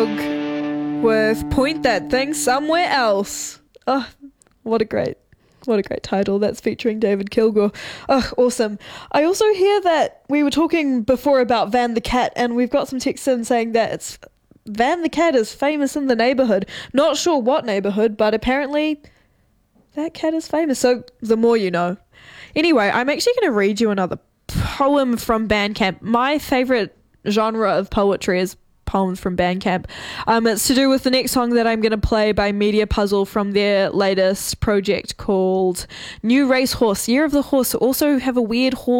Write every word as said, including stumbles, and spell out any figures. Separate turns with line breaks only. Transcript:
with Point That Thing Somewhere Else. Oh, what a great, what a great title. That's featuring David Kilgour. Oh, awesome. I also hear that we were talking before about Van the Cat, and we've got some texts in saying that it's Van the Cat is famous in the neighborhood. Not sure what neighborhood, but apparently that cat is famous. So the more you know. Anyway, I'm actually going to read you another poem from Bandcamp. My favorite genre of poetry is poems from Bandcamp. Um, it's to do with the next song that I'm going to play by Media Puzzle from their latest project called New Racehorse, Year of the Horse. Also have a weird horse